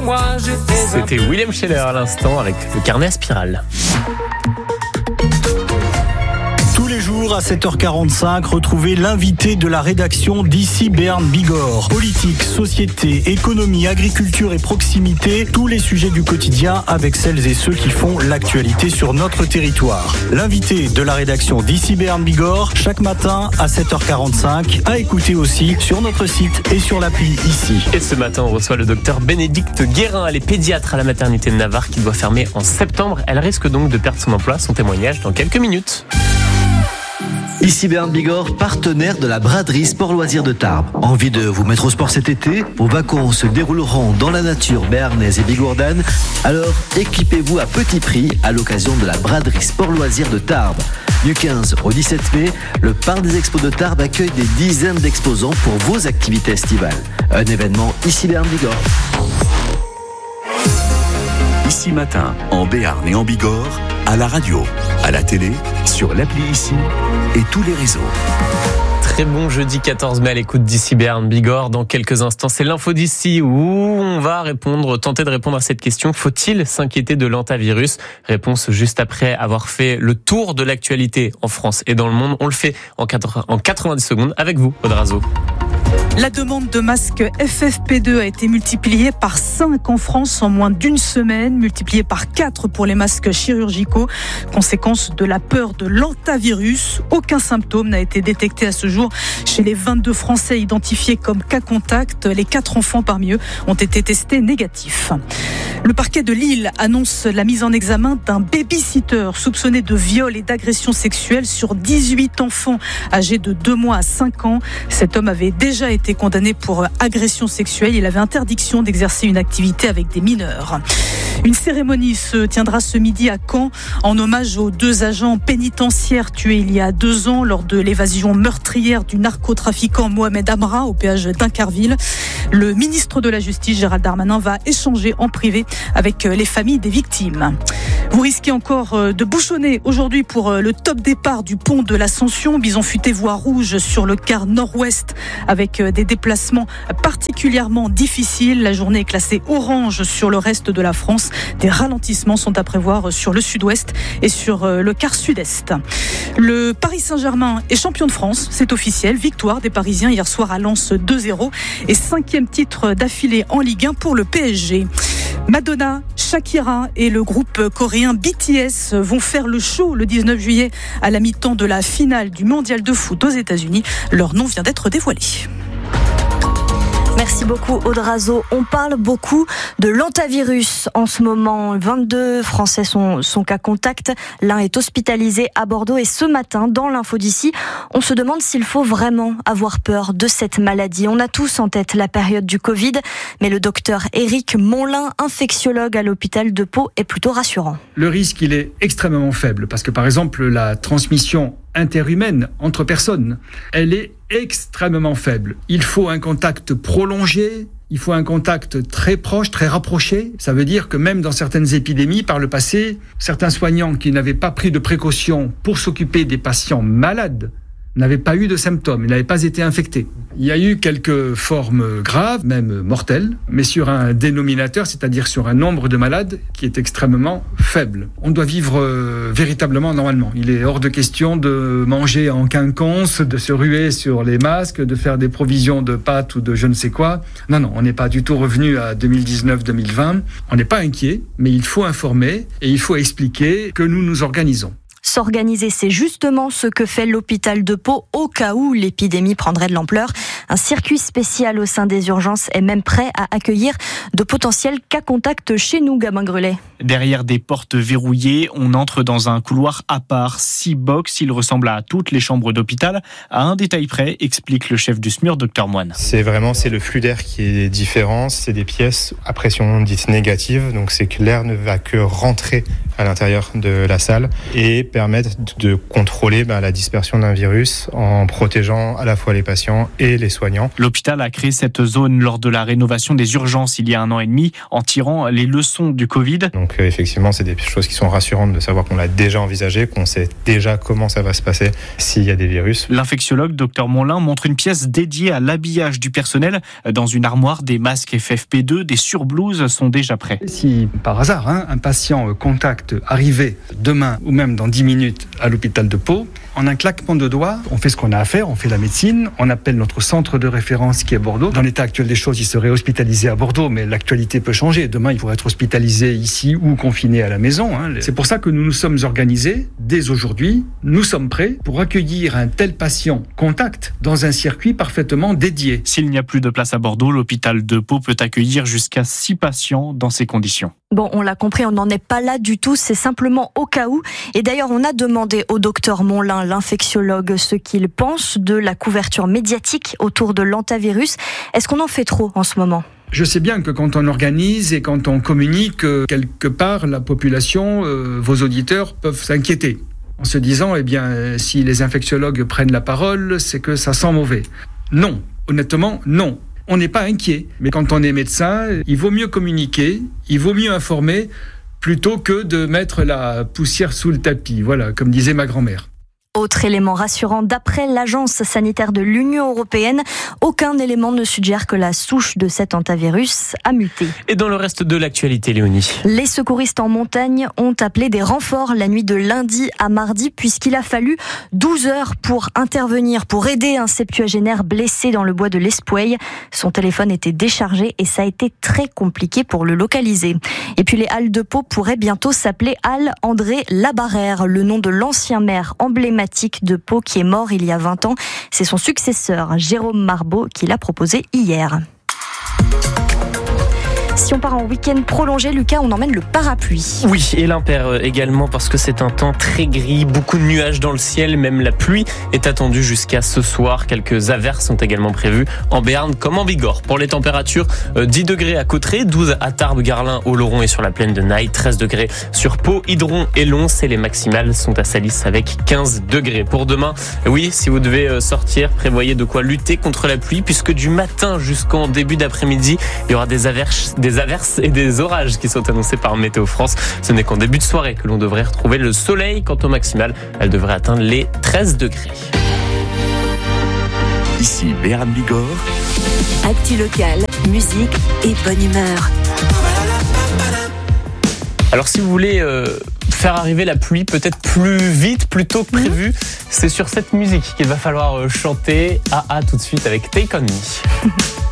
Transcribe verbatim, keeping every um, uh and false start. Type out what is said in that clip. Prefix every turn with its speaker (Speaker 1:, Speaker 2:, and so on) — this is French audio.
Speaker 1: moi j'étais.
Speaker 2: C'était William Scheller à l'instant avec le carnet à spirale.
Speaker 3: Tous les jours à sept heures quarante-cinq, retrouvez l'invité de la rédaction d'ici Béarn Bigorre. Politique, société, économie, agriculture et proximité, tous les sujets du quotidien avec celles et ceux qui font l'actualité sur notre territoire. L'invité de la rédaction d'ici Béarn Bigorre, chaque matin à sept heures quarante-cinq, à écouter aussi sur notre site et sur l'appli ici.
Speaker 2: Et ce matin, on reçoit le docteur Bénédicte Guérin. Elle est pédiatre à la maternité de Navarre qui doit fermer en septembre. Elle risque donc de perdre son emploi. Son témoignage dans quelques minutes.
Speaker 4: Ici Béarn Bigorre, partenaire de la braderie Sport Loisirs de Tarbes. Envie de vous mettre au sport cet été? Vos vacances se dérouleront dans la nature béarnaise et bigourdane. Alors équipez-vous à petit prix à l'occasion de la braderie Sport Loisirs de Tarbes. Du quinze au dix-sept mai, le Parc des Expos de Tarbes accueille des dizaines d'exposants pour vos activités estivales. Un événement Ici Béarn Bigorre.
Speaker 5: Ici Matin, en Béarn et en Bigorre, à la radio, à la télé, sur l'appli Ici et tous les réseaux.
Speaker 2: Très bon jeudi quatorze mai à l'écoute d'ici Béarn Bigorre. Dans quelques instants, c'est l'info d'ici où on va répondre, tenter de répondre à cette question. Faut-il s'inquiéter de l'hantavirus? Réponse juste après avoir fait le tour de l'actualité en France et dans le monde. On le fait en quatre-vingt-dix secondes avec vous, Odrazo.
Speaker 6: La demande de masques F F P deux a été multipliée par cinq en France en moins d'une semaine, multipliée par quatre pour les masques chirurgicaux. Conséquence de la peur de l'hantavirus. Aucun symptôme n'a été détecté à ce jour chez les vingt-deux Français identifiés comme cas contact. Les quatre enfants parmi eux ont été testés négatifs. Le parquet de Lille annonce la mise en examen d'un baby-sitter soupçonné de viol et d'agression sexuelle sur dix-huit enfants âgés de deux mois à cinq ans. Cet homme avait déjà été condamné pour agression sexuelle. Il avait interdiction d'exercer une activité avec des mineurs. Une cérémonie se tiendra ce midi à Caen en hommage aux deux agents pénitentiaires tués il y a deux ans lors de l'évasion meurtrière du narcotrafiquant Mohamed Amra au péage d'Incarville. Le ministre de la Justice, Gérald Darmanin, va échanger en privé avec les familles des victimes. Vous risquez encore de bouchonner aujourd'hui pour le top départ du pont de l'Ascension. Bison Futé voie rouge sur le quart nord-ouest avec des déplacements particulièrement difficiles. La journée est classée orange sur le reste de la France. Des ralentissements sont à prévoir sur le sud-ouest et sur le quart sud-est. Le Paris Saint-Germain est champion de France, c'est officiel. Victoire des Parisiens hier soir à Lens deux zéro et cinquième titre d'affilée en Ligue un pour le P S G. Madonna, Shakira et le groupe coréen B T S vont faire le show le dix-neuf juillet à la mi-temps de la finale du mondial de foot aux États-Unis. Leur nom vient d'être dévoilé.
Speaker 7: Merci beaucoup Odrazo. On parle beaucoup de l'hantavirus en ce moment. vingt-deux Français sont, sont cas contact. L'un est hospitalisé à Bordeaux et ce matin, dans l'info d'ici, on se demande s'il faut vraiment avoir peur de cette maladie. On a tous en tête la période du Covid, mais le docteur Éric Monlin, infectiologue à l'hôpital de Pau, est plutôt rassurant.
Speaker 8: Le risque, il est extrêmement faible parce que par exemple, la transmission interhumaine entre personnes, elle est extrêmement faible. Il faut un contact prolongé, il faut un contact très proche, très rapproché. Ça veut dire que même dans certaines épidémies, par le passé, certains soignants qui n'avaient pas pris de précautions pour s'occuper des patients malades n'avaient pas eu de symptômes, ils n'avaient pas été infectés. Il y a eu quelques formes graves, même mortelles, mais sur un dénominateur, c'est-à-dire sur un nombre de malades qui est extrêmement faible. On doit vivre euh, véritablement normalement. Il est hors de question de manger en quinconce, de se ruer sur les masques, de faire des provisions de pâtes ou de je ne sais quoi. Non, non, on n'est pas du tout revenu à deux mille dix-neuf deux mille vingt. On n'est pas inquiet, mais il faut informer et il faut expliquer que nous nous organisons.
Speaker 7: S'organiser, c'est justement ce que fait l'hôpital de Pau au cas où l'épidémie prendrait de l'ampleur. Un circuit spécial au sein des urgences est même prêt à accueillir de potentiels cas contacts chez nous, Gabin Grelet.
Speaker 9: Derrière des portes verrouillées, on entre dans un couloir à part. Six box, il ressemble à toutes les chambres d'hôpital. À un détail près, explique le chef du S M U R, docteur Moine.
Speaker 10: C'est vraiment c'est le flux d'air qui est différent. C'est des pièces à pression dite négative. Donc c'est que l'air ne va que rentrer à l'intérieur de la salle et permettent de contrôler bah, la dispersion d'un virus en protégeant à la fois les patients et les soignants.
Speaker 9: L'hôpital a créé cette zone lors de la rénovation des urgences il y a un an et demi en tirant les leçons du Covid.
Speaker 10: Donc euh, effectivement, c'est des choses qui sont rassurantes de savoir qu'on l'a déjà envisagé, qu'on sait déjà comment ça va se passer s'il y a des virus.
Speaker 9: L'infectiologue docteur Monlin montre une pièce dédiée à l'habillage du personnel. Dans une armoire, des masques F F P deux, des surblouses sont déjà prêts.
Speaker 8: Si par hasard, hein, un patient contact arrivé demain ou même dans dix minutes à l'hôpital de Pau, en un claquement de doigts, on fait ce qu'on a à faire, on fait la médecine, on appelle notre centre de référence qui est Bordeaux. Dans l'état actuel des choses, il serait hospitalisé à Bordeaux, mais l'actualité peut changer. Demain, il pourrait être hospitalisé ici ou confiné à la maison. Hein. C'est pour ça que nous nous sommes organisés dès aujourd'hui. Nous sommes prêts pour accueillir un tel patient contact dans un circuit parfaitement dédié.
Speaker 9: S'il n'y a plus de place à Bordeaux, l'hôpital de Pau peut accueillir jusqu'à six patients dans ces conditions.
Speaker 7: Bon, on l'a compris, on n'en est pas là du tout, c'est simplement au cas où. Et d'ailleurs, on a demandé au docteur Monlin, l'infectiologue, ce qu'il pense de la couverture médiatique autour de l'hantavirus. Est-ce qu'on en fait trop en ce moment ?
Speaker 8: Je sais bien que quand on organise et quand on communique, quelque part, la population, euh, vos auditeurs peuvent s'inquiéter. En se disant, eh bien, si les infectiologues prennent la parole, c'est que ça sent mauvais. Non, honnêtement, non. On n'est pas inquiet, mais quand on est médecin, il vaut mieux communiquer, il vaut mieux informer, plutôt que de mettre la poussière sous le tapis, voilà, comme disait ma grand-mère.
Speaker 7: Autre élément rassurant, d'après l'Agence sanitaire de l'Union européenne, aucun élément ne suggère que la souche de cet hantavirus a muté.
Speaker 2: Et dans le reste de l'actualité, Léonie ?
Speaker 7: Les secouristes en montagne ont appelé des renforts la nuit de lundi à mardi, puisqu'il a fallu douze heures pour intervenir, pour aider un septuagénaire blessé dans le bois de l'Espoueil. Son téléphone était déchargé et ça a été très compliqué pour le localiser. Et puis les Halles de Pau pourraient bientôt s'appeler Halles André Labarrère, le nom de l'ancien maire emblématique de Pau qui est mort il y a vingt ans. C'est son successeur, Jérôme Marbeau, qui l'a proposé hier. Si on part en week-end prolongé, Lucas, on emmène le parapluie.
Speaker 2: Oui, et l'impair également parce que c'est un temps très gris, beaucoup de nuages dans le ciel, même la pluie est attendue jusqu'à ce soir. Quelques averses sont également prévues en Béarn comme en Bigorre. Pour les températures, dix degrés à Cauterets, douze à Tarbes, Garlin, Oloron et sur la plaine de Naï, treize degrés sur Pau, Hydron et Lons et les maximales sont à Salis avec quinze degrés. Pour demain, oui, si vous devez sortir, prévoyez de quoi lutter contre la pluie puisque du matin jusqu'en début d'après-midi, il y aura des averses des averses et des orages qui sont annoncés par Météo France. Ce n'est qu'en début de soirée que l'on devrait retrouver le soleil. Quant au maximal, elle devrait atteindre les treize degrés.
Speaker 5: Ici Béarn Bigorre.
Speaker 1: Actu local, musique et bonne humeur.
Speaker 2: Alors si vous voulez euh, faire arriver la pluie peut-être plus vite, plus tôt que prévu, c'est sur cette musique qu'il va falloir chanter. Ah ah tout de suite avec Take On Me.